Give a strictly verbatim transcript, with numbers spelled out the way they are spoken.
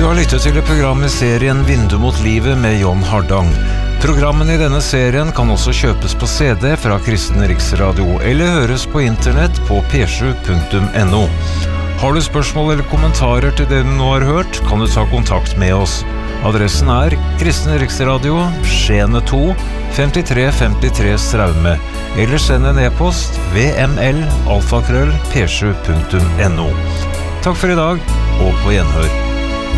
har lyttet til et program i serien Vindu mot livet med John Hardang. Programmene i denne serien kan også kjøpes på C D fra Kristen Riksradio eller høres på internett på p sju punktum n o. Har du spørsmål eller kommentarer til det du nå har hørt, kan du ta kontakt med oss. Adressen er Kristen Riksradio, Skjene to, femtitre femtitre Straume, eller send en e-post vml alfakrøll p sju punktum n o. Takk for i dag, og på gjenhør.